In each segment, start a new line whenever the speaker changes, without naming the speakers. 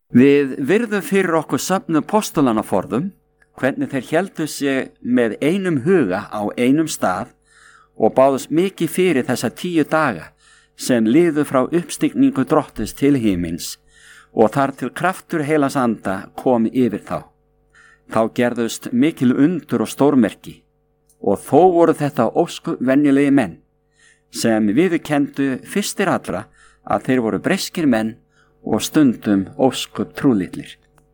Við virðum fyrir okkur söfnu postulanaforðum, hvernig þeir héldu sig með einum huga á einum stað og báðust mikið fyrir þessa 10 daga sem liðu frá uppstigningu Drottins til himins og þar til kraftur heilags anda kom yfir þá. Þá gerðust mikil undur og stórmerki og þó voru þetta ósköp venjulegi menn sem viðurkenndu fyrstir allra að þeir voru breskir menn og stundum ósköp trúlitlir.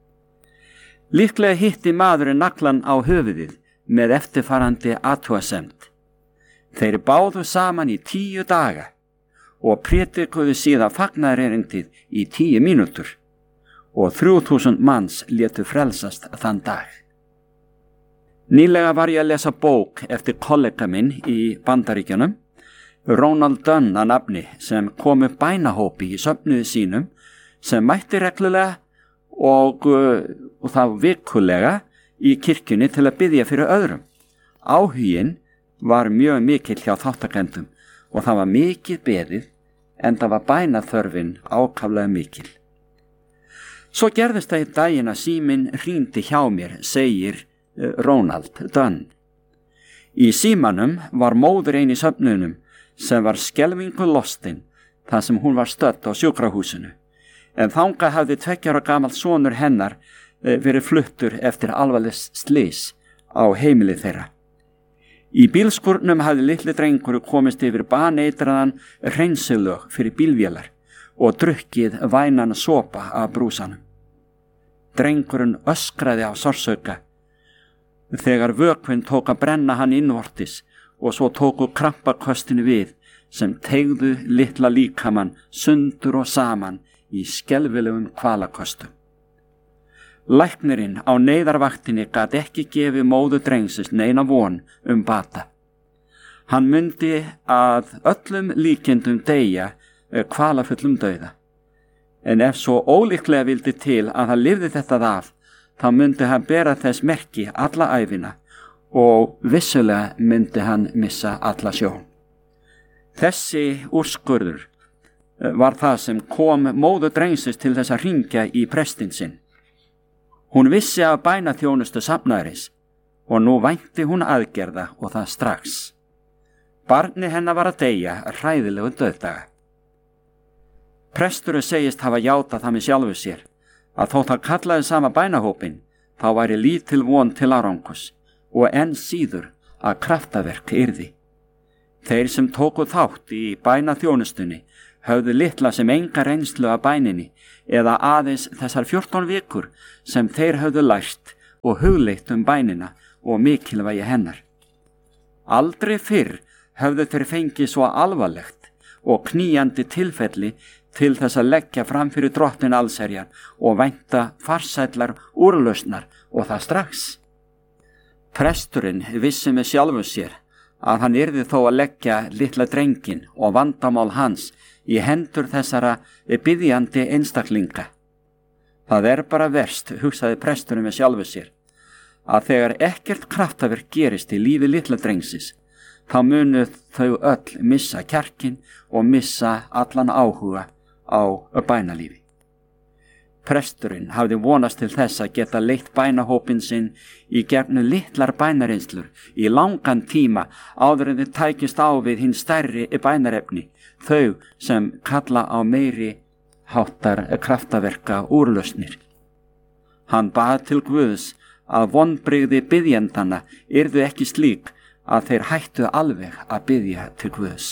Líklega hitti maðurinn naglan á höfuðið með eftirfarandi athugasemd. Þeir báðu saman í 10 daga og prédikuðu síðan fagnaðarerindið í 10 mínútur og 3000 manns létu frelsast þann dag. Nýlega var ég að lesa bók eftir kollega minn í Bandaríkjunum, Ronald Dunn að nafni, sem kom upp bænahópi í söfnuði sínum sem mætti reglulega og það vikulega í kirkjunni til að biðja fyrir öðrum. Áhuginn var mjög mikill hjá þáttakendum og það var mikið beðið en það var bænaþörfin ákaflega mikil. Svo gerðist það í daginn að síminn hringdi hjá mér, segir Ronald Dunn. Í símanum var móðir ein í söfnunum sem var skelfingu lostin þar sem hún var stödd á sjúkrahúsinu. En þangað hafði 2 ára gamall sonur hennar verið fluttur eftir alvarlegs slys á heimilið þeirra. Í bílskúrnum hafði litli drengur komist yfir baneitraðan hreinsilög fyrir bílvélar og drukkið vænan sopa af brúsanum. Drengurinn öskraði af sársauka þegar vökvinn tók að brenna hann innvortis og svo tóku krampaköstinu við sem teygðu litla líkamann sundur og saman í skelfilegum hvalaköstum. Læknirinn á neyðarvaktinni gat ekki gefið móður drengsins neina von bata. Hann myndi að öllum líkindum deyja hvalafullum dauða. En ef svo ólíklega vildi til að hann lifði þetta af, þá myndi hann bera þess merki alla ævina og vissulega myndi hann missa alla sjón. Þessi úrskurður var það sem kom móður drengsins til þess að hringja í prestinn sinn. Hún vissi af bænaþjónustu safnaðarins og nú vænti hún aðgerða og það strax. Barni hennar var að deyja hræðilegu dauðdaga. Presturinn segist hafa játað það með sjálfu sér að þótt hann kallaði sama bænahópin þá væri lítil von til árangurs og enn síður að kraftaverk yrði. Þeir sem tóku þátt í bænaþjónustunni höfðu litla sem enga reynslu af bæninni eða aðeins þessar 14 vikur sem þeir höfðu lært og hugleitt bænina og mikilvægi hennar. Aldrei fyrr höfðu þeir fengið svo alvarlegt og knýjandi tilfelli til þess að leggja fram fyrir Drottin allsherjar og vænta farsællar úrlausnar og það strax. Presturinn vissi með sjálfum sér að hann yrði þó að leggja litla drenginn og vandamál hans í hendur þessara biðjandi einstaklinga. Það bara verst, hugsaði presturinn með sjálfu sér, að þegar ekkert kraftaverk gerist í lífi litla drengsins, þá munu þau öll missa kjarkinn og missa allan áhuga á bænalífi. Presturinn hafði vonast til þess að geta leitt bænahópin sinn í gegnum litlar bænareynslur í langan tíma áður en þið tækist á við hinn stærri bænarefni, þau sem kalla á meiri háttar kraftaverka úrlausnir. Hann bað til Guðs að vonbrigði biðjendana yrðu ekki slík að þeir hættu alveg að biðja til Guðs.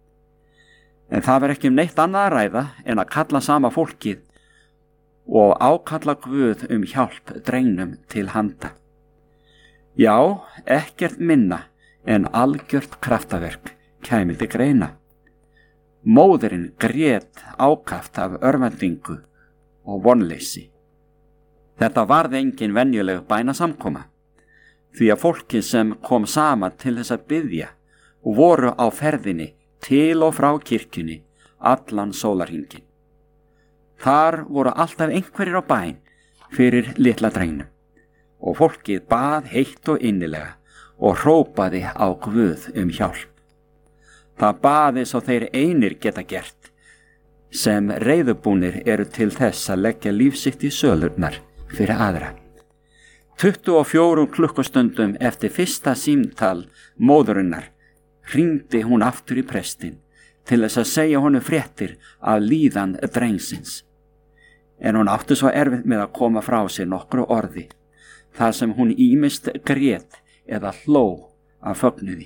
En það var ekki neitt annað að ræða en að kalla sama fólkið og ákalla Guð hjálp drengnum til handa. Já, ekkert minna en algjört kraftaverk kæmi til greina. Móðirinn grét ákaft af örvendingu og vonleysi. Þetta varð engin venjuleg bænasamkoma, því að fólkið sem kom saman til þess að biðja og voru á ferðinni til og frá kirkjunni allan sólarhringinn. Þar voru alltaf einhverjir á bæn fyrir litla drengnum og fólkið bað heitt og innilega og hrópaði á Guð hjálp. Það baði svo þeir einir geta gert, sem reiðubúnir eru til þess að leggja líf sitt í sölurnar fyrir aðra. 24 klukkustundum eftir fyrsta símtal móðurinnar hringdi hún aftur í prestinn til þess að segja honum fréttir af líðan drengsins. En hún átti svo erfitt með að koma frá sér nokkru orði, þar sem hún ýmist grét eða hló af fögnuði.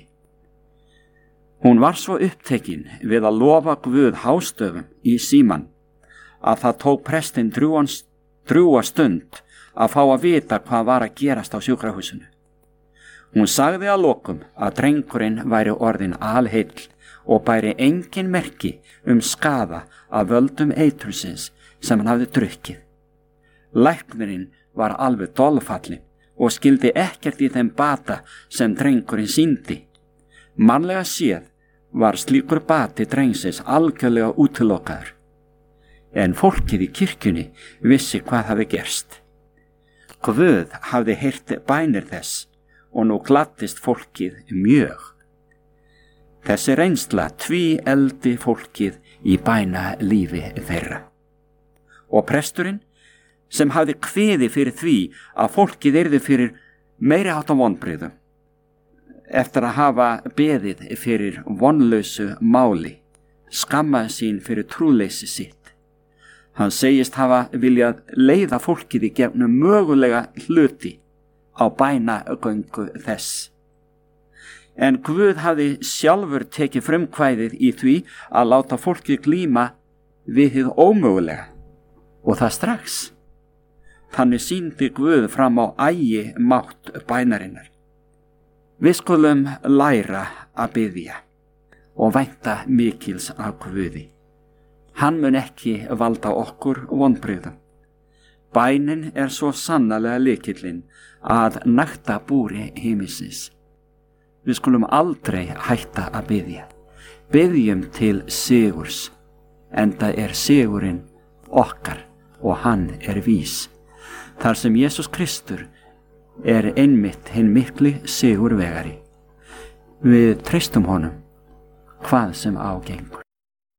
Hún var svo upptekin við að lofa Guð hástöfum í síman að það tók prestinn drjúga stund að fá að vita hvað var að gerast á sjúkrahúsinu. Hún sagði að lokum að drengurinn væri orðinn alheill og bæri engin merki skaða af völdum eitursins sem hann hafði drukkið. Læknirinn var alveg dolfallinn og skildi ekkert í þeim bata sem drengurinn sýndi. Mannlega séð var slíkur bati drengsins algjörlega útilokaður. En fólkið í kirkjunni vissi hvað hafi gerst. Guð hafði heyrt bænir þess og nú gladdist fólkið mjög. Þessi reynsla tvíefldi fólkið í bænalífi þeirra. Og presturinn, sem hafði kviði fyrir því að fólkið yrði fyrir meiri háttar vonbrigðum, eftir að hafa beðið fyrir vonlausu máli, skammaði sín fyrir trúleysi sitt. Hann segist hafa viljað leiða fólkið í gegnum mögulega hluti á bænagöngu þess. En Guð hafði sjálfur tekið frumkvæðið í því að láta fólkið glíma við hið ómögulega, og það strax. Þannig sýndi Guð fram á mátt bænarinnar. Við skulum læra að biðja og vænta mikils af Guði. Hann mun ekki valda okkur vonbrigðum. Bænin er svo sannarlega lykillinn að nakta búri himinsins. Við skulum aldrei hætta að biðja. Biðjum til sigurs, enda er sigurinn okkar og hann er vís. Þar sem Jesús Kristur er einmitt hinn mikli sigurvegari. Við treystum honum hvað sem á gengur.